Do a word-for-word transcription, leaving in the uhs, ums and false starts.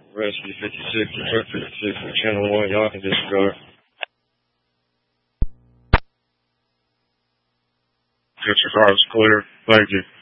Rescue fifty-six, Truck fifty-six, Channel one, y'all can disregard. Disregard is clear. Thank you.